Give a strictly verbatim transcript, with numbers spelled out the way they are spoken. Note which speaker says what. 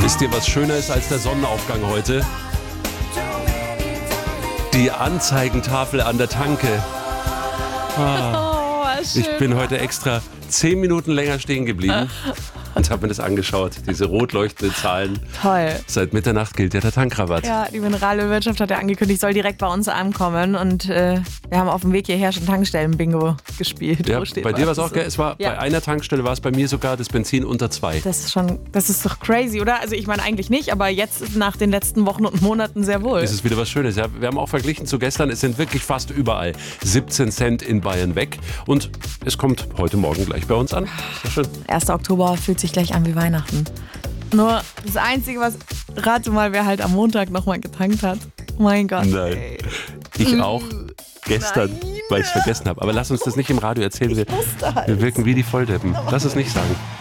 Speaker 1: Wisst ihr, was schöner ist als der Sonnenaufgang heute? Die Anzeigentafel an der Tanke. Ah,
Speaker 2: Oh, schön.
Speaker 1: ich bin heute extra zehn Minuten länger stehen geblieben und habe mir das angeschaut. Diese rot leuchtenden Zahlen.
Speaker 2: Toll.
Speaker 1: Seit Mitternacht gilt ja der Tankrabatt.
Speaker 2: Ja, die Mineralölwirtschaft hat ja angekündigt, soll direkt bei uns ankommen. Und äh, wir haben auf dem Weg hierher schon Tankstellen-Bingo gespielt.
Speaker 1: Ja,
Speaker 2: Wo steht
Speaker 1: bei dir war es
Speaker 2: was?
Speaker 1: auch, gell? Es war
Speaker 2: Ja.
Speaker 1: bei einer Tankstelle war es bei mir sogar das Benzin unter zwei.
Speaker 2: Das ist schon, das ist doch crazy, oder? Also ich meine eigentlich nicht, aber jetzt nach den letzten Wochen und Monaten sehr wohl.
Speaker 1: Das ist wieder was Schönes. Ja, wir haben auch verglichen zu gestern, es sind wirklich fast überall siebzehn Cent in Bayern weg. Und es kommt heute Morgen gleich bei uns an. Ist ja schön.
Speaker 2: erster Oktober fühlt sich gleich an wie Weihnachten. Nur das Einzige, was, rate mal, wer halt am Montag nochmal getankt hat. Mein Gott.
Speaker 1: Nein.
Speaker 2: Ey.
Speaker 1: Ich auch. Gestern,
Speaker 2: Nein.
Speaker 1: weil ich es vergessen habe. Aber lass uns das nicht im Radio erzählen. Wir,
Speaker 2: wusste halt.
Speaker 1: wir wirken wie die Volldeppen. Lass es nicht sagen.